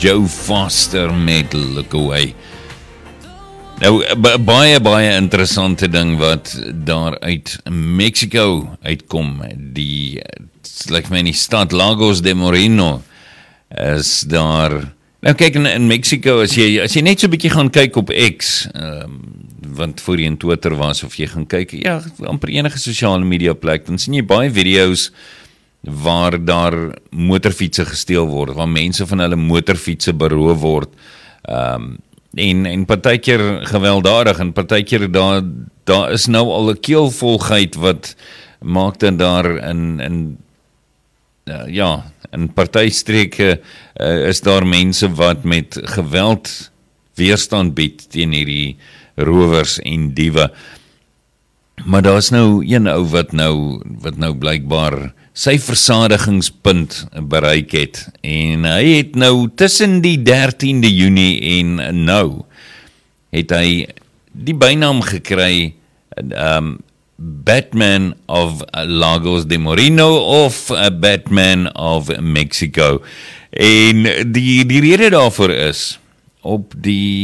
Joe Foster met Look Away. Nou, baie interessante ding wat daar uit Mexico uitkom. Die, lyk my in die stad Lagos de Moreno is daar. Nou kyk, in Mexico, as jy net so 'n bietjie gaan kyk op X, want voorheen Twitter was, of jy gaan kyk, ja, amper enige sosiale media plek, dan sien jy baie video's waar daar motorfietsse gesteel word, waar mense van hulle motorfietsse beroof word, en partykeer gewelddadig, en partykeer daar is nou al 'n keelvolgheid wat maak dat daar in partystreke is daar mense wat met geweld weerstand bied teen hierdie rowers en diewe. Maar daar is nou een ou wat nou blykbaar sy versadigingspunt bereik het, en hy het nou tussen die 13de Junie en nou het hy die bynaam gekry, Batman of Lagos de Moreno of Batman of Mexico. En die rede daarvoor is op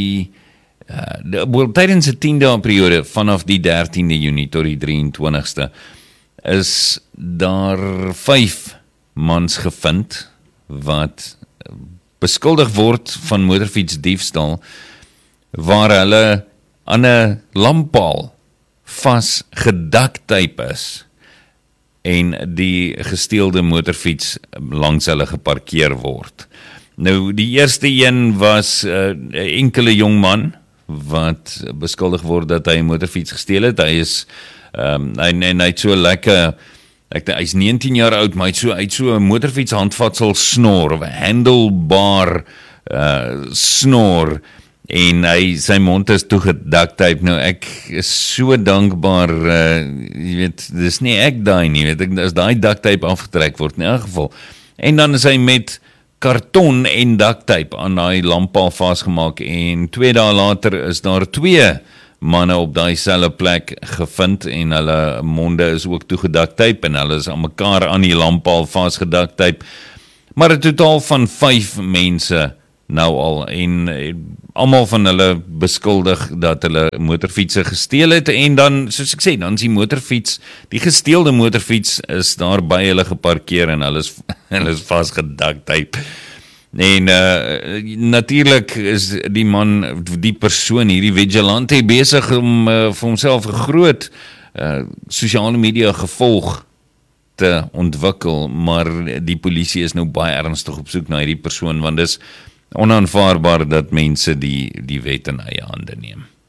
tydens die 10 dae periode vanaf die 13de Junie tot die 23ste is daar 5 mans gevind wat beskuldig word van motorfietsdiefstal, waar hulle aan 'n lamppaal vas gedaktyp is en die gesteelde motorfiets langs hulle geparkeer word. Nou, die eerste een was 'n enkele jong man wat beskuldig word dat hy 'n motorfiets gesteel het. Hy is hy het so lekker, hy's 19 jaar oud, maar hy het so 'n motorfiets handvatsel snor, of 'n handlebar snor, en sy mond is toegedaktyp. Nou, ek is so dankbaar, jy weet, dis nie ek daai nie, weet ek, as daai daktyp afgetrek word, in elk geval. En dan is hy met karton en daktyp aan daai lamppaal vasgemaak, en 2 dae later is daar 2 manne op daai selfde plek gevind, en hulle monde is ook toegedaktyp, en hulle is aan mekaar aan die lamppaal vasgedaktyp. Maar 'n totaal van 5 mense nou al, en almal van hulle beskuldig dat hulle motorfietsse gesteel het, en dan, soos ek sê, dan is die gesteelde motorfiets is daar by hulle geparkeer, en hulle is vasgedaktyp. En natuurlik is die persoon, hierdie vigilante, besig om vir homself 'n groot sosiale media gevolg te ontwikkel, maar die polisie is nou baie ernstig op soek na hierdie persoon, want dis onaanvaarbaar dat mense die wet in eie hande neem.